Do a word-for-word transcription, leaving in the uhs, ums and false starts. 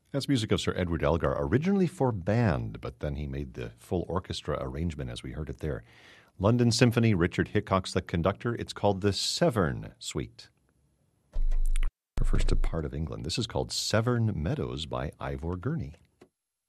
That's music of Sir Edward Elgar, originally for band, but then he made the full orchestra arrangement as we heard it there. London Symphony, Richard Hickock's the conductor. It's called the Severn Suite. Refers to part of England. This is called Severn Meadows by Ivor Gurney.